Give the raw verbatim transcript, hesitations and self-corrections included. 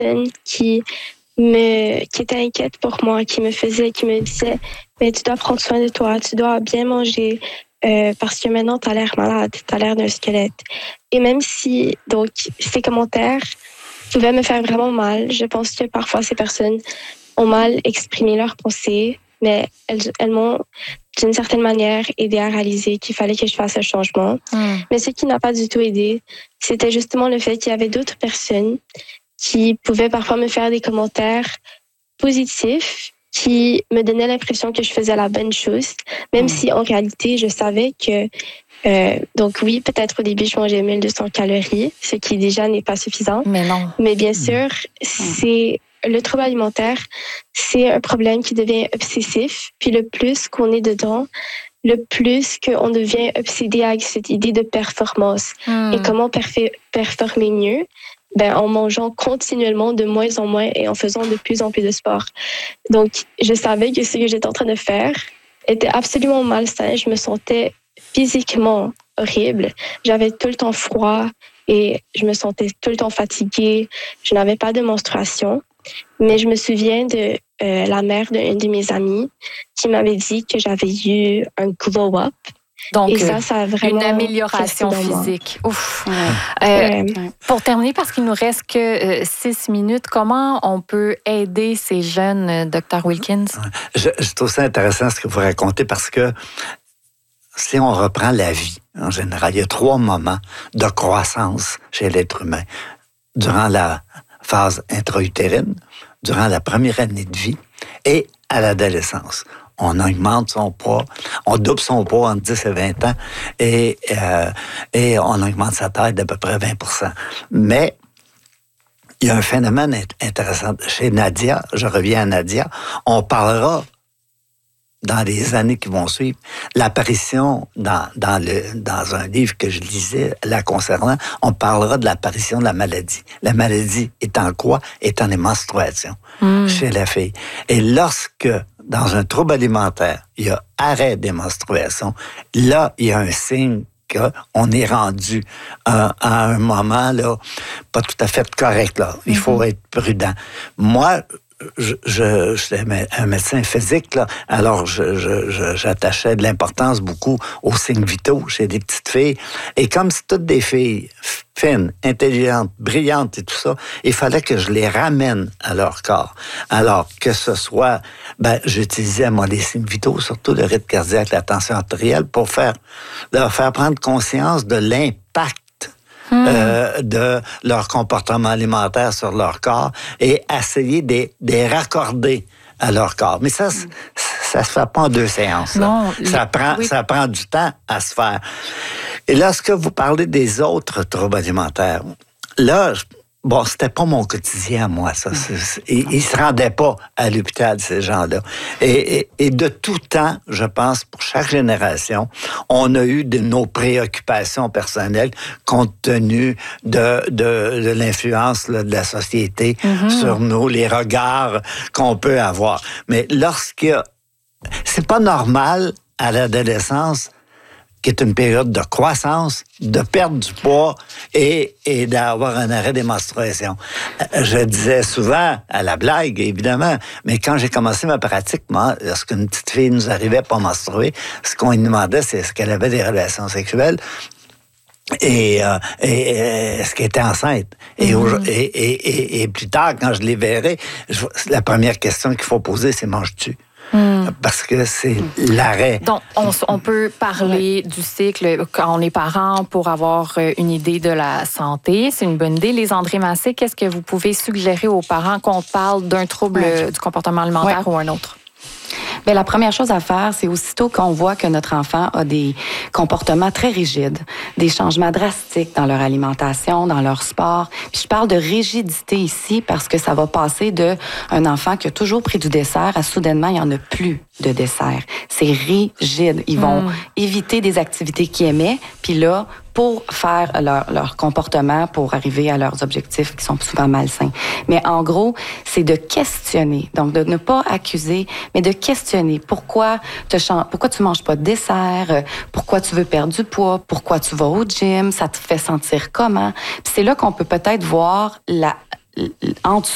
personnes qui me, qui étaient inquiètes pour moi, qui me faisaient, qui me disaient, mais tu dois prendre soin de toi, tu dois bien manger, euh, parce que maintenant, tu as l'air malade, tu as l'air d'un squelette. Et même si, donc, ces commentaires pouvaient me faire vraiment mal, je pense que parfois, ces personnes ont mal exprimé leurs pensées, mais elles, elles m'ont, d'une certaine manière, aidé à réaliser qu'il fallait que je fasse un changement. Mm. Mais ce qui n'a pas du tout aidé, c'était justement le fait qu'il y avait d'autres personnes qui pouvaient parfois me faire des commentaires positifs, qui me donnaient l'impression que je faisais la bonne chose, même mm. si en réalité, je savais que, euh, donc oui, peut-être au début, je mangeais mille deux cents calories, ce qui déjà n'est pas suffisant. Mais non. Mais bien sûr, mm. c'est... Le trouble alimentaire, c'est un problème qui devient obsessif. Puis le plus qu'on est dedans, le plus qu'on devient obsédé avec cette idée de performance. Mm. Et comment perf- performer mieux? Ben, en mangeant continuellement de moins en moins et en faisant de plus en plus de sport. Donc, je savais que ce que j'étais en train de faire était absolument malsain. Je me sentais physiquement horrible. J'avais tout le temps froid et je me sentais tout le temps fatiguée. Je n'avais pas de menstruation. Mais je me souviens de euh, la mère d'une de mes amies qui m'avait dit que j'avais eu un glow-up. Donc, et ça, ça a vraiment une amélioration physique. Ouf. Ouais. Euh, ouais. Pour terminer, parce qu'il nous reste que euh, six minutes, comment on peut aider ces jeunes, euh, docteur Wilkins? Je, je trouve ça intéressant ce que vous racontez parce que si on reprend la vie, en général, il y a trois moments de croissance chez l'être humain. Durant la phase intra-utérine, durant la première année de vie et à l'adolescence. On augmente son poids, on double son poids entre dix et vingt ans et, euh, et on augmente sa taille d'à peu près vingt pour cent. Mais il y a un phénomène intéressant. Chez Nadia, je reviens à Nadia, on parlera dans les années qui vont suivre, l'apparition dans, dans, le, dans un livre que je lisais la concernant, on parlera de l'apparition de la maladie. La maladie étant quoi? Étant les menstruations mmh. chez la fille. Et lorsque, dans un trouble alimentaire, il y a arrêt des menstruations, là, il y a un signe qu'on est rendu à, à un moment là, pas tout à fait correct. Là. Il mmh. faut être prudent. Moi, Je, je, j'étais un médecin physique, là, alors je, je, je, j'attachais de l'importance beaucoup aux signes vitaux chez des petites filles. Et comme c'est toutes des filles fines, intelligentes, brillantes et tout ça, il fallait que je les ramène à leur corps. Alors que ce soit, ben, j'utilisais moi les signes vitaux, surtout le rythme cardiaque, la tension artérielle, pour faire leur faire prendre conscience de l'impact Mmh. Euh, de leur comportement alimentaire sur leur corps et essayer de les raccorder à leur corps. Mais ça, mmh. ça se fait pas en deux séances. Non, ça, les... prend, oui. ça prend du temps à se faire. Et lorsque vous parlez des autres troubles alimentaires, là, bon, c'était pas mon quotidien, moi, ça. Ils ne se rendaient pas à l'hôpital, ces gens-là. Et, et, et de tout temps, je pense, pour chaque génération, on a eu de nos préoccupations personnelles compte tenu de, de, de l'influence là, de la société mm-hmm. sur nous, les regards qu'on peut avoir. Mais lorsqu'il y a... C'est pas normal, à l'adolescence, qui est une période de croissance, de perdre du poids et, et d'avoir un arrêt des menstruations. Je disais souvent, à la blague, évidemment, mais quand j'ai commencé ma pratique, moi, lorsqu'une petite fille nous arrivait pas menstruer, ce qu'on lui demandait, c'est est-ce qu'elle avait des relations sexuelles et, euh, et, et est-ce qu'elle était enceinte. Et, mm-hmm. et, et, et, et plus tard, quand je les verrai, je, la première question qu'il faut poser, c'est « manges-tu » Mmh. Parce que c'est l'arrêt. Donc, on, on peut parler du cycle quand on est parent pour avoir une idée de la santé. C'est une bonne idée. Les André Massé, qu'est-ce que vous pouvez suggérer aux parents qu'on parle d'un trouble ouais. du comportement alimentaire ouais. ou un autre? Bien, la première chose à faire, c'est aussitôt qu'on voit que notre enfant a des comportements très rigides, des changements drastiques dans leur alimentation, dans leur sport. Puis je parle de rigidité ici parce que ça va passer de un enfant qui a toujours pris du dessert à soudainement, il n'y en a plus de dessert. C'est rigide. Ils vont mmh. éviter des activités qu'ils aimaient, puis là, pour faire leur, leur comportement, pour arriver à leurs objectifs qui sont souvent malsains. Mais en gros, c'est de questionner. Donc, de ne pas accuser, mais de questionner. Pourquoi, te, pourquoi tu manges pas de dessert? Pourquoi tu veux perdre du poids? Pourquoi tu vas au gym? Ça te fait sentir comment? Puis c'est là qu'on peut peut-être voir la... en dessous